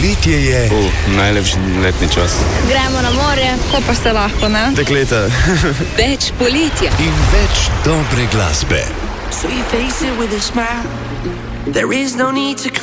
Poletje je... najlepši letni čas. Gremo na morje, ko pa se lahko, ne? Dekleta. Več poletja. In več dobre glasbe. So you face it with a smile. There is no need to cry.